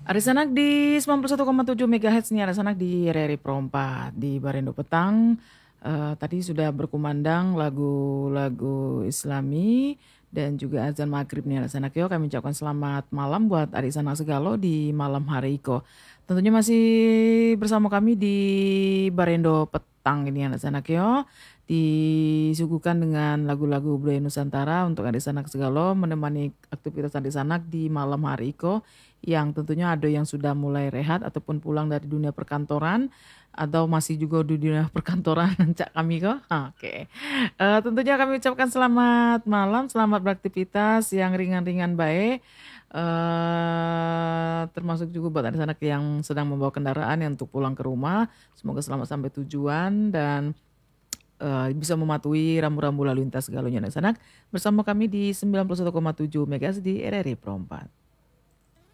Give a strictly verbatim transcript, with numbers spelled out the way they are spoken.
Ari Sanak di sembilan puluh satu koma tujuh megahertz nih, Ari Sanak di R R I Pro empat di Barendo Petang. Eh, tadi sudah berkumandang lagu-lagu Islami dan juga azan maghrib nih Ari Sanak. Yo, kami ucapkan selamat malam buat Ari Sanak segalo di malam hari Iko. Tentunya masih bersama kami di Barendo Petang ini Ari Sanak yo. Disuguhkan dengan lagu-lagu budaya Nusantara untuk Ari Sanak segalo menemani aktivitas Ari Sanak di malam hari Iko yang tentunya ada yang sudah mulai rehat ataupun pulang dari dunia perkantoran atau masih juga di dunia perkantoran cak kami kok. Oke. Eh, tentunya kami ucapkan selamat malam, selamat beraktivitas yang ringan-ringan baik. Eh termasuk juga buat anak-anak yang sedang membawa kendaraan yang untuk pulang ke rumah. Semoga selamat sampai tujuan dan eh, bisa mematuhi rambu-rambu lalu lintas segalanya anak-anak bersama kami di sembilan puluh satu koma tujuh MHz di R R I Pro empat.